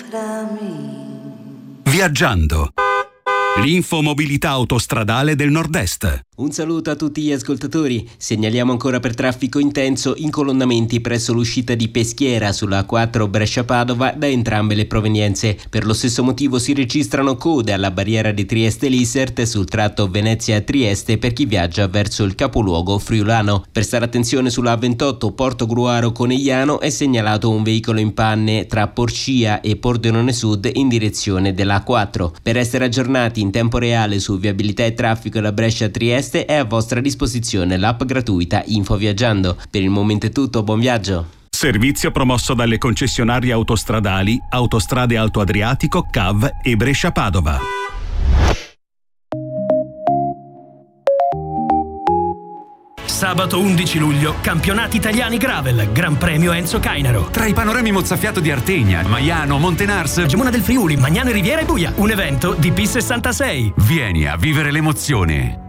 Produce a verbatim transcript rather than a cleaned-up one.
Viaggiando. L'infomobilità autostradale del Nord-Est. Un saluto a tutti gli ascoltatori. Segnaliamo ancora per traffico intenso incolonnamenti presso l'uscita di Peschiera sulla A quattro Brescia-Padova da entrambe le provenienze. Per lo stesso motivo si registrano code alla barriera di Trieste-Lissert sul tratto Venezia-Trieste per chi viaggia verso il capoluogo friulano. Per stare attenzione sulla A ventotto Portogruaro-Conegliano è segnalato un veicolo in panne tra Porcia e Pordenone Sud in direzione della A quattro. Per essere aggiornati in tempo reale su viabilità e traffico da Brescia-Trieste è a vostra disposizione l'app gratuita Info Viaggiando. Per il momento è tutto, buon viaggio. Servizio promosso dalle concessionarie autostradali Autostrade Alto Adriatico, C A V e Brescia-Padova. Sabato undici luglio, campionati italiani Gravel, Gran Premio Enzo Cainaro. Tra i panorami mozzafiato di Artegna, Maiano, Montenars, Gemona del Friuli, Magnano Riviera e Buia. Un evento di P sessantasei. Vieni a vivere l'emozione.